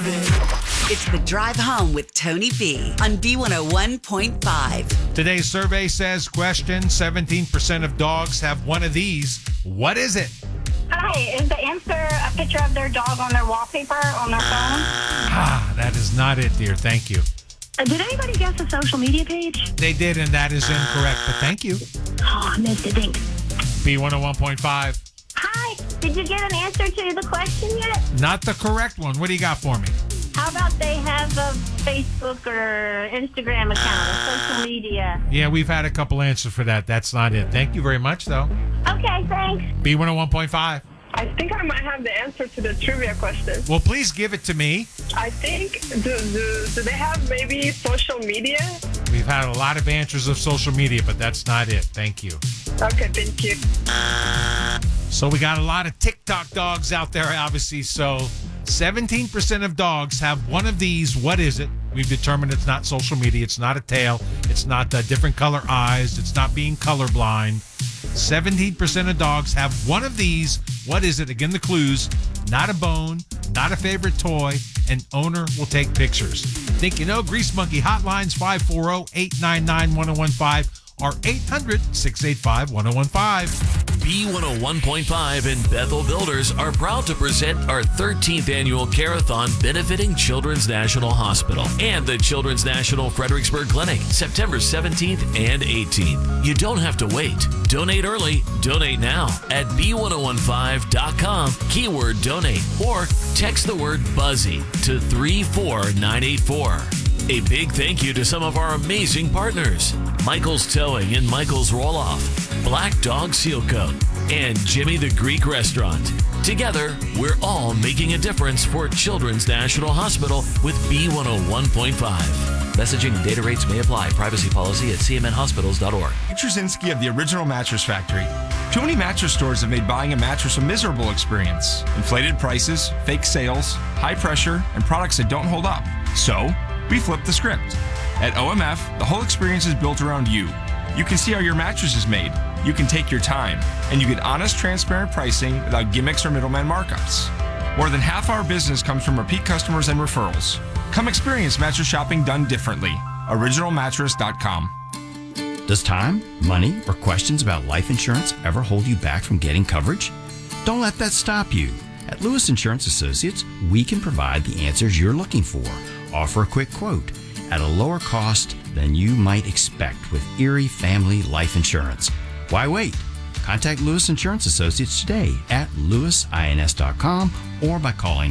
It's The Drive Home with Tony B on B101.5. Today's survey says, question, 17% of dogs have one of these. What is it? Hi, is the answer a picture of their dog on their wallpaper on their phone? That is not it, dear. Thank you. Did anybody guess a social media page? They did, and that is incorrect, but thank you. Oh, I missed it. Thanks. B101.5. Hi, did you get an answer to the question yet? Not the correct one. What do you got for me? How about they have a Facebook or Instagram account or social media? Yeah, we've had a couple answers for that. That's not it. Thank you very much, though. Okay, thanks. B101.5. I think I might have the answer to the trivia question. Well, please give it to me. I think, do they have maybe social media? We've had a lot of answers of social media, but that's not it. Thank you. Okay, thank you. So we got a lot of TikTok dogs out there, obviously. So 17% of dogs have one of these. What is it? We've determined it's not social media. It's not a tail. It's not different color eyes. It's not being colorblind. 17% of dogs have one of these. What is it? Again, the clues. Not a bone, not a favorite toy, and owner will take pictures. Think you know? Grease Monkey Hotlines 540-899-1015 or 800-685-1015. B101.5 and Bethel Builders are proud to present our 13th annual Carathon benefiting Children's National Hospital and the Children's National Fredericksburg Clinic, September 17th and 18th. You don't have to wait. Donate early, donate now at B1015.com, keyword donate, or text the word BUZZY to 34984. A big thank you to some of our amazing partners: Michael's Towing and Michael's Roll-Off, Black Dog Seal Coat, and Jimmy the Greek Restaurant. Together, we're all making a difference for Children's National Hospital with B101.5. Messaging and data rates may apply. Privacy policy at cmnhospitals.org. Trzynski of the Original Mattress Factory. Too many mattress stores have made buying a mattress a miserable experience. Inflated prices, fake sales, high pressure, and products that don't hold up. So, we flipped the script. At OMF, the whole experience is built around you. You can see how your mattress is made. You can take your time. And you get honest, transparent pricing without gimmicks or middleman markups. More than half our business comes from repeat customers and referrals. Come experience mattress shopping done differently. OriginalMattress.com. Does time, money, or questions about life insurance ever hold you back from getting coverage? Don't let that stop you. At Lewis Insurance Associates, we can provide the answers you're looking for. Offer a quick quote at a lower cost than you might expect with Erie Family Life Insurance. Why wait? Contact Lewis Insurance Associates today at lewisins.com or by calling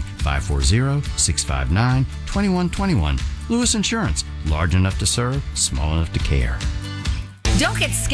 540-659-2121. Lewis Insurance, large enough to serve, small enough to care. Don't get scared.